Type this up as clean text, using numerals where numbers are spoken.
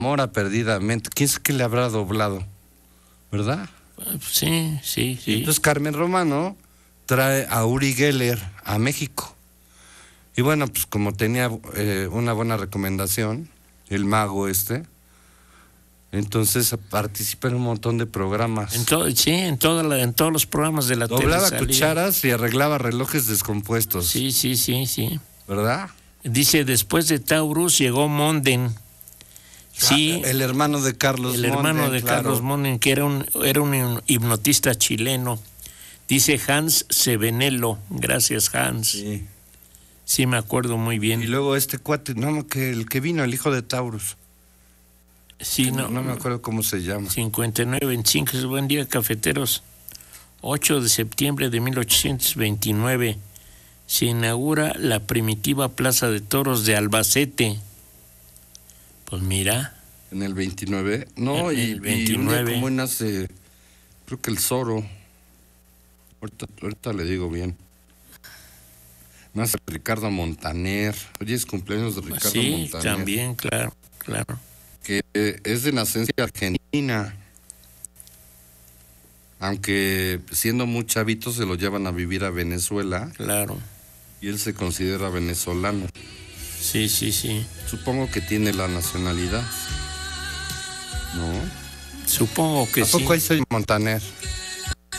enamora perdidamente. ¿Quién es que le habrá doblado? ¿Verdad? Sí. Entonces Carmen Romano trae a Uri Geller a México. Y bueno, pues como tenía una buena recomendación, el mago entonces participa en un montón de programas. En todos los programas de la tele. Doblaba cucharas y arreglaba relojes descompuestos. Sí. ¿Verdad? Dice, después de Taurus llegó Monden. Sí. El hermano de Carlos Monden. El hermano de Carlos Monden, que era un hipnotista chileno. Dice Hans Sebenelo. Gracias, Hans. Sí, me acuerdo muy bien. Y luego cuate, el que vino, el hijo de Taurus. Sí, no me acuerdo cómo se llama. 59-25, buen día, cafeteros. 8 de septiembre de 1829 se inaugura la primitiva Plaza de Toros de Albacete. Pues mira. En el 29. No, el 29. Y como nace, creo que el Zorro. Ahorita le digo bien. Nace Ricardo Montaner. Hoy es cumpleaños de Ricardo Montaner. Sí, también, claro. Que es de nacencia argentina. Aunque siendo muy chavito se lo llevan a vivir a Venezuela. Claro. Y él se considera venezolano. Sí. Supongo que tiene la nacionalidad. ¿No? Supongo que sí. ¿A poco ahí soy Montaner?